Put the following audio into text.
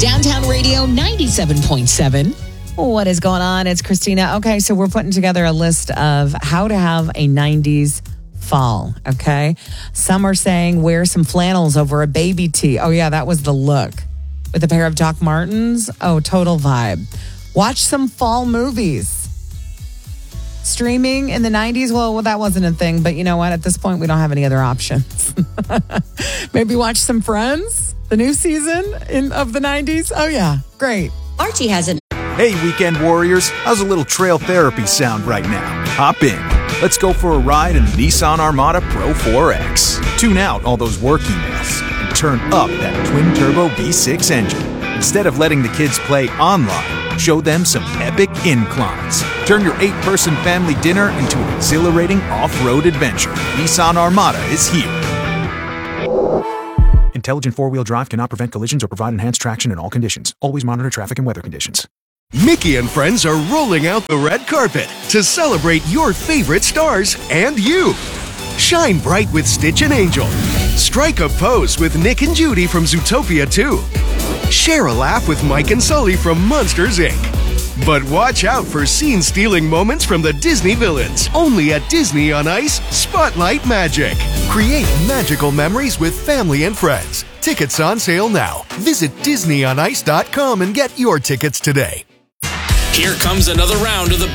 Downtown Radio 97.7. What is going on? It's Christina. Okay, so we're putting together a list of how to have a 90s fall, okay? Some are saying wear some flannels over a baby tee. Oh, yeah, that was the look. With a pair of Doc Martens. Oh, total vibe. Watch some fall movies. Streaming in the 90s, well, that wasn't a thing. But you know what? At this point, we don't have any other options. Maybe watch some Friends, the new season of the 90s. Oh, yeah, great. Archie has an... Hey, weekend warriors, how's a little trail therapy sound right now? Hop in. Let's go for a ride in the Nissan Armada Pro 4X. Tune out all those work emails and turn up that twin-turbo V6 engine. Instead of letting the kids play online, show them some epic inclines. Turn your 8-person family dinner into an exhilarating off-road adventure. Nissan Armada is here. Intelligent four-wheel drive cannot prevent collisions or provide enhanced traction in all conditions. Always monitor traffic and weather conditions. Mickey and friends are rolling out the red carpet to celebrate your favorite stars and you. Shine bright with Stitch and Angel. Strike a pose with Nick and Judy from Zootopia 2. Share a laugh with Mike and Sully from Monsters, Inc. But watch out for scene-stealing moments from the Disney villains. Only at Disney on Ice Spotlight Magic. Create magical memories with family and friends. Tickets on sale now. Visit DisneyOnIce.com and get your tickets today. Here comes another round of the